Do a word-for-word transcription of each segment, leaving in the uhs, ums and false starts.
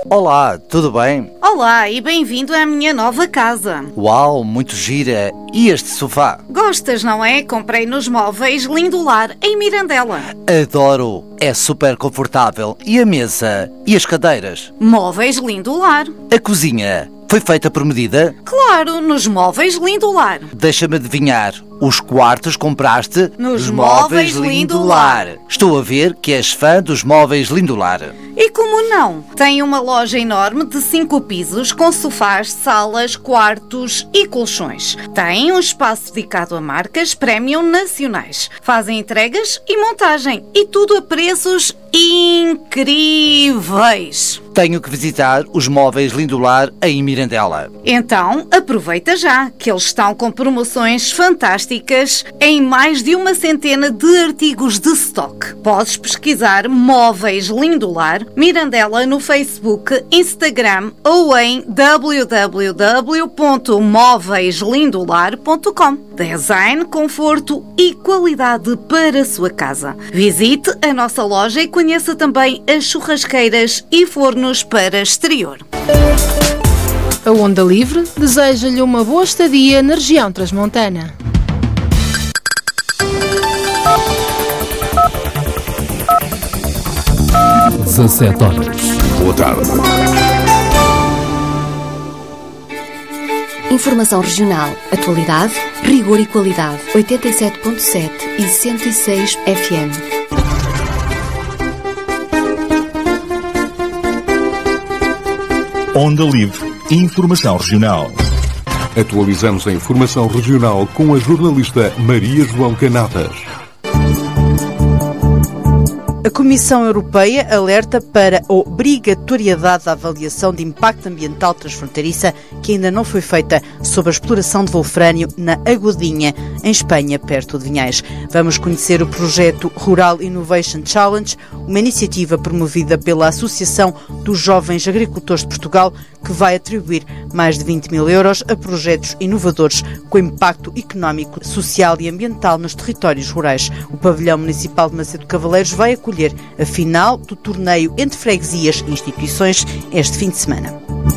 Olá, tudo bem? Olá e bem-vindo à minha nova casa. Uau, muito gira. E este sofá? Gostas, não é? Comprei nos móveis Lindolar, em Mirandela. Adoro, é super confortável. E a mesa? E as cadeiras? Móveis Lindolar. A cozinha? Foi feita por medida? Claro, nos móveis Lindolar. Deixa-me adivinhar, os quartos compraste nos móveis Lindolar. Estou a ver que és fã dos móveis Lindolar. E como não? Tem uma loja enorme de cinco pisos com sofás, salas, quartos e colchões. Tem um espaço dedicado a marcas premium nacionais. Fazem entregas e montagem e tudo a preços incríveis. Tenho que visitar os móveis Lindolar em Mirandela. Então, aproveita já, que eles estão com promoções fantásticas em mais de uma centena de artigos de stock. Podes pesquisar Móveis Lindolar Mirandela no Facebook, Instagram ou em w w w ponto móveis lindolar ponto com. Design, conforto e qualidade para a sua casa. Visite a nossa loja e conheça também as churrasqueiras e fornos para exterior. A Onda Livre deseja-lhe uma boa estadia na região transmontana. dezassete horas. Boa tarde. Informação regional, atualidade, rigor e qualidade. oitenta e sete ponto sete e cento e seis F M. Onda Livre. Informação regional. Atualizamos a informação regional com a jornalista Maria João Canatas. A Comissão Europeia alerta para a obrigatoriedade da avaliação de impacto ambiental transfronteiriça que ainda não foi feita sobre a exploração de wolfrânio na Agudinha, em Espanha, perto de Vinhais. Vamos conhecer o projeto Rural Innovation Challenge, uma iniciativa promovida pela Associação dos Jovens Agricultores de Portugal, que vai atribuir mais de vinte mil euros a projetos inovadores com impacto económico, social e ambiental nos territórios rurais. O pavilhão municipal de Macedo Cavaleiros vai acolher a final do torneio entre freguesias e instituições este fim de semana.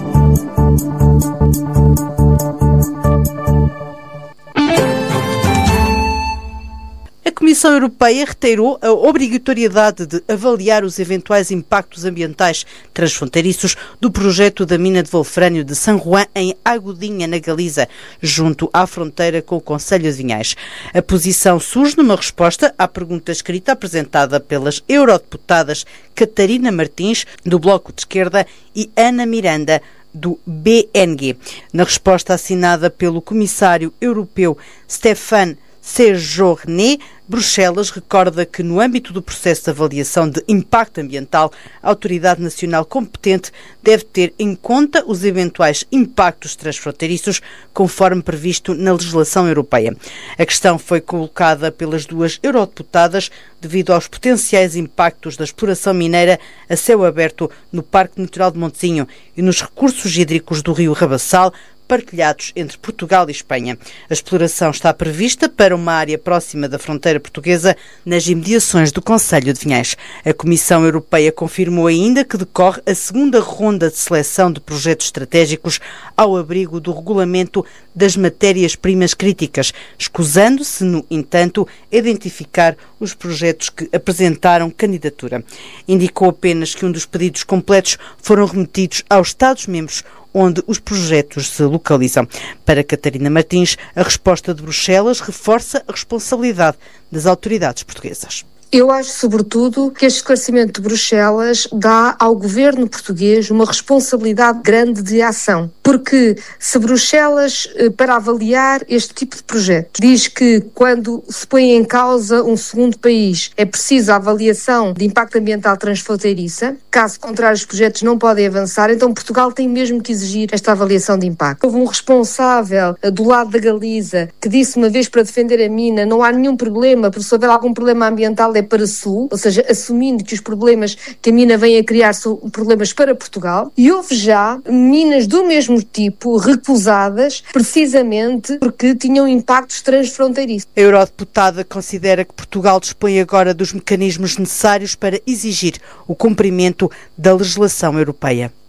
A Comissão Europeia reiterou a obrigatoriedade de avaliar os eventuais impactos ambientais transfronteiriços do projeto da mina de wolfrânio de San Juan em Agudinha, na Galiza, junto à fronteira com o concelho de Vinhais. A posição surge numa resposta à pergunta escrita apresentada pelas eurodeputadas Catarina Martins, do Bloco de Esquerda, e Ana Miranda, do B N G. Na resposta assinada pelo comissário europeu Stéphane Séjourné, Bruxelas recorda que, no âmbito do processo de avaliação de impacto ambiental, a autoridade nacional competente deve ter em conta os eventuais impactos transfronteiriços, conforme previsto na legislação europeia. A questão foi colocada pelas duas eurodeputadas devido aos potenciais impactos da exploração mineira a céu aberto no Parque Natural de Montezinho e nos recursos hídricos do rio Rabassal, partilhados entre Portugal e Espanha. A exploração está prevista para uma área próxima da fronteira portuguesa, nas imediações do concelho de Vinhais. A Comissão Europeia confirmou ainda que decorre a segunda ronda de seleção de projetos estratégicos ao abrigo do regulamento das matérias-primas críticas, escusando-se, no entanto, identificar os projetos que apresentaram candidatura. Indicou apenas que um dos pedidos completos foram remetidos aos Estados-membros onde os projetos se localizam. Para Catarina Martins, a resposta de Bruxelas reforça a responsabilidade das autoridades portuguesas. Eu acho, sobretudo, que este esclarecimento de Bruxelas dá ao governo português uma responsabilidade grande de ação. Porque se Bruxelas, para avaliar este tipo de projeto, diz que quando se põe em causa um segundo país é preciso a avaliação de impacto ambiental transfronteiriça, caso contrário os projetos não podem avançar, então Portugal tem mesmo que exigir esta avaliação de impacto. Houve um responsável do lado da Galiza que disse uma vez, para defender a mina, não há nenhum problema, porque se houver algum problema ambiental é para Sul, ou seja, assumindo que os problemas que a mina vem a criar são problemas para Portugal, e houve já minas do mesmo tipo recusadas precisamente porque tinham impactos transfronteiriços. A eurodeputada considera que Portugal dispõe agora dos mecanismos necessários para exigir o cumprimento da legislação europeia.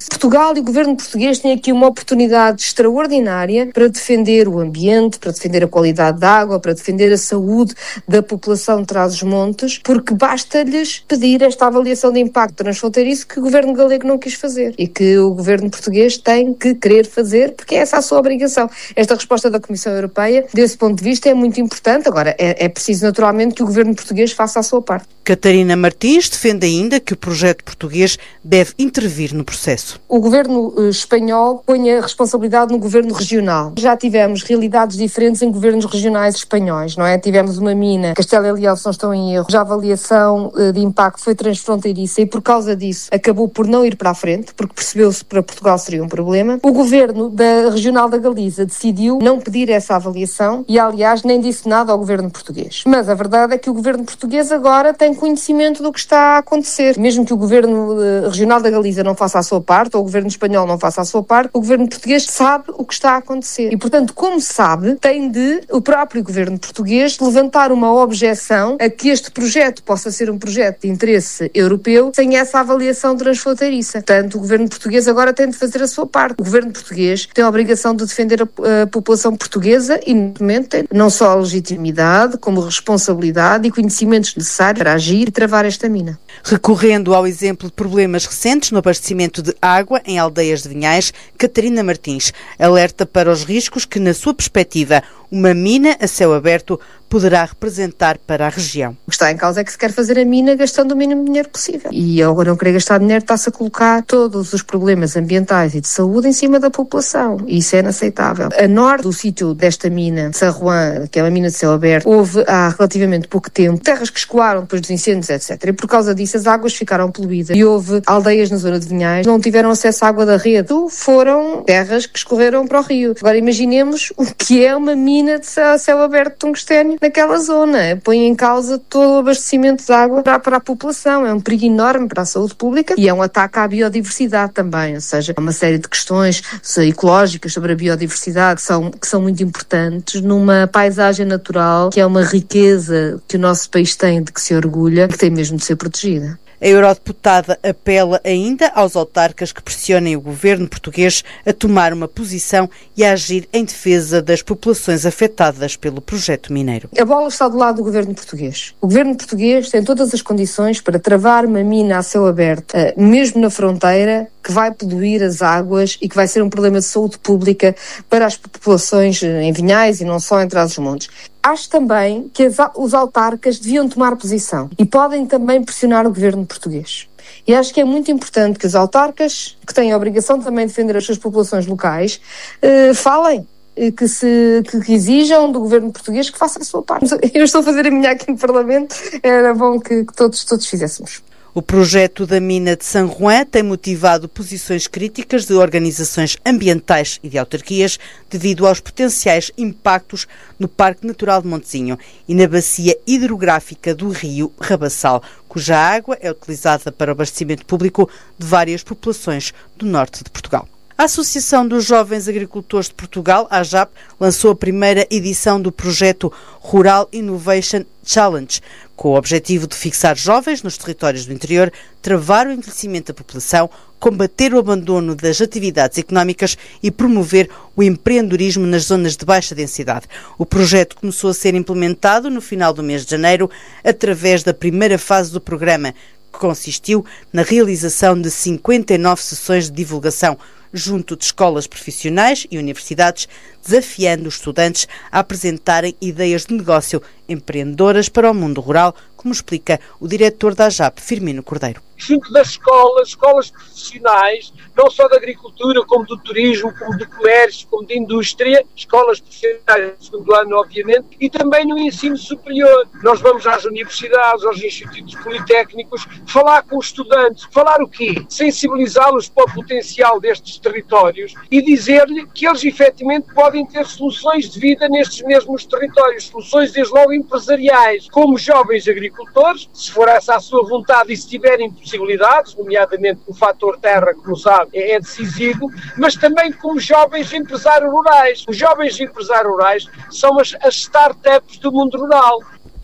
Portugal e o governo português têm aqui uma oportunidade extraordinária para defender o ambiente, para defender a qualidade da água, para defender a saúde da população de Trás-os-Montes, porque basta-lhes pedir esta avaliação de impacto transfronteiriço que o governo galego não quis fazer e que o governo português tem que querer fazer, porque é essa a sua obrigação. Esta resposta da Comissão Europeia, desse ponto de vista, é muito importante. Agora, é, é preciso naturalmente que o governo português faça a sua parte. Catarina Martins defende ainda que o projeto português deve intervir no processo. O governo uh, espanhol põe a responsabilidade no governo regional. Já tivemos realidades diferentes em governos regionais espanhóis, não é? Tivemos uma mina, Castela e Leão, se não estou em erro, já a avaliação uh, de impacto foi transfronteiriça e por causa disso acabou por não ir para a frente, porque percebeu-se que para Portugal seria um problema. O governo da regional da Galiza decidiu não pedir essa avaliação e, aliás, nem disse nada ao governo português. Mas a verdade é que o governo português agora tem conhecimento do que está a acontecer. Mesmo que o governo uh, regional da Galiza não faça a sua parte, ou o governo espanhol não faça a sua parte, o governo português sabe o que está a acontecer. E, portanto, como sabe, tem de o próprio governo português levantar uma objeção a que este projeto possa ser um projeto de interesse europeu sem essa avaliação transfronteiriça. Portanto, o governo português agora tem de fazer a sua parte. O governo português tem a obrigação de defender a, a população portuguesa e, no momento, tem não só a legitimidade, como a responsabilidade e conhecimentos necessários para agir e travar esta mina. Recorrendo ao exemplo de problemas recentes no abastecimento de água em aldeias de Vinhais, Catarina Martins alerta para os riscos que, na sua perspectiva, uma mina a céu aberto poderá representar para a região. O que está em causa é que se quer fazer a mina gastando o mínimo de dinheiro possível. E ao não querer gastar dinheiro está-se a colocar todos os problemas ambientais e de saúde em cima da população. E isso é inaceitável. A norte do sítio desta mina, de San Juan, que é uma mina de céu aberto, houve há relativamente pouco tempo terras que escoaram depois dos incêndios, etcétera. E por causa disso as águas ficaram poluídas. E houve aldeias na zona de Vinhais que não tiveram acesso à água da rede. Foram terras que escorreram para o rio. Agora imaginemos o que é uma mina de céu aberto de tungstênio naquela zona. Põe em causa todo o abastecimento de água para, para a população. É um perigo enorme para a saúde pública e é um ataque à biodiversidade também. Ou seja, há uma série de questões ecológicas sobre a biodiversidade que são, que são muito importantes numa paisagem natural que é uma riqueza que o nosso país tem, de que se orgulha e que tem mesmo de ser protegida. A eurodeputada apela ainda aos autarcas que pressionem o governo português a tomar uma posição e a agir em defesa das populações afetadas pelo projeto mineiro. A bola está do lado do governo português. O governo português tem todas as condições para travar uma mina a céu aberto, mesmo na fronteira, que vai poluir as águas e que vai ser um problema de saúde pública para as populações em Vinhais e não só em Trás-os-Montes. Acho também que as, os autarcas deviam tomar posição e podem também pressionar o governo português. E acho que é muito importante que os autarcas, que têm a obrigação também de defender as suas populações locais, eh, falem. Que, se, que, que exijam do governo português que faça a sua parte. Eu estou a fazer a minha aqui no Parlamento, era bom que, que todos, todos fizéssemos. O projeto da mina de San Juan tem motivado posições críticas de organizações ambientais e de autarquias devido aos potenciais impactos no Parque Natural de Montezinho e na bacia hidrográfica do rio Rabassal, cuja água é utilizada para o abastecimento público de várias populações do norte de Portugal. A Associação dos Jovens Agricultores de Portugal, a AJAP, lançou a primeira edição do projeto Rural Innovation Challenge, com o objetivo de fixar jovens nos territórios do interior, travar o envelhecimento da população, combater o abandono das atividades económicas e promover o empreendedorismo nas zonas de baixa densidade. O projeto começou a ser implementado no final do mês de janeiro, através da primeira fase do programa, que consistiu na realização de cinquenta e nove sessões de divulgação junto de escolas profissionais e universidades, desafiando os estudantes a apresentarem ideias de negócio empreendedoras para o mundo rural, como explica o diretor da AJAP, Firmino Cordeiro. Junto das escolas, escolas profissionais, não só da agricultura, como do turismo, como do comércio, como da indústria, escolas profissionais do segundo ano, obviamente, e também no ensino superior. Nós vamos às universidades, aos institutos politécnicos, falar com os estudantes. Falar o quê? Sensibilizá-los para o potencial destes territórios e dizer-lhe que eles efetivamente podem ter soluções de vida nestes mesmos territórios, soluções desde logo empresariais, como jovens agricultores, se for essa a sua vontade e se tiverem possibilidades, nomeadamente o fator terra, como sabe, é decisivo, mas também como jovens empresários rurais. Os jovens empresários rurais são as, as startups do mundo rural.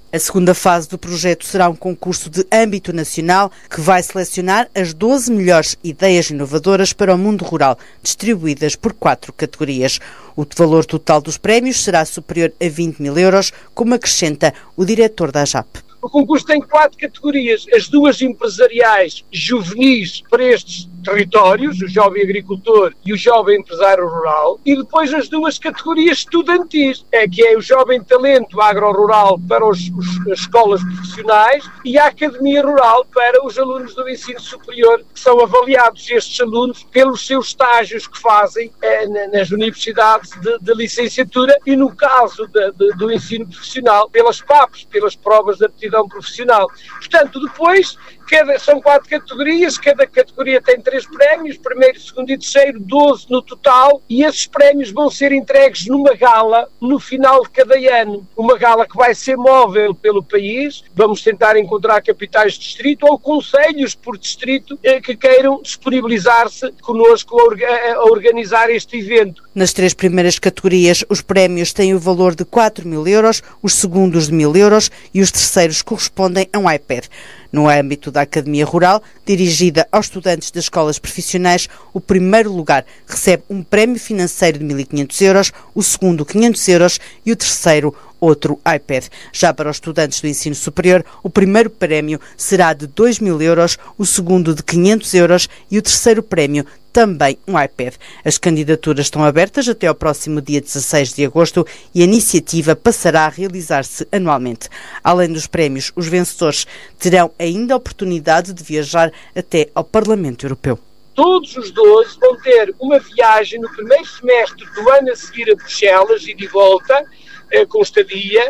A segunda fase do projeto será um concurso de âmbito nacional que vai selecionar as doze melhores ideias inovadoras para o mundo rural, distribuídas por quatro categorias. O valor total dos prémios será superior a vinte mil euros, como acrescenta o diretor da A J A P. O concurso tem quatro categorias, as duas empresariais juvenis para estes territórios, o jovem agricultor e o jovem empresário rural, e depois as duas categorias estudantis, é, que é o jovem talento agro-rural para os, os, as escolas profissionais e a academia rural para os alunos do ensino superior, que são avaliados estes alunos pelos seus estágios que fazem é, nas universidades de, de licenciatura e, no caso de, de, do ensino profissional, pelas P A Ps, pelas provas de aptidão profissional. Portanto, depois, cada, são quatro categorias, cada categoria tem três prémios, primeiro, segundo e terceiro, doze no total, e esses prémios vão ser entregues numa gala no final de cada ano. Uma gala que vai ser móvel pelo país, vamos tentar encontrar capitais de distrito ou concelhos por distrito eh, que queiram disponibilizar-se connosco a, orga a organizar este evento. Nas três primeiras categorias, os prémios têm o valor de quatro mil euros, os segundos de mil euros e os terceiros correspondem a um iPad. No âmbito da Academia Rural, dirigida aos estudantes das escolas profissionais, o primeiro lugar recebe um prémio financeiro de mil e quinhentos euros, o segundo quinhentos euros e o terceiro outro iPad. Já para os estudantes do ensino superior, o primeiro prémio será de dois mil euros, o segundo de quinhentos euros e o terceiro prémio também um iPad. As candidaturas estão abertas até ao próximo dia dezasseis de agosto e a iniciativa passará a realizar-se anualmente. Além dos prémios, os vencedores terão ainda a oportunidade de viajar até ao Parlamento Europeu. Todos os doze vão ter uma viagem no primeiro semestre do ano a seguir a Bruxelas, ida e volta, com estadia,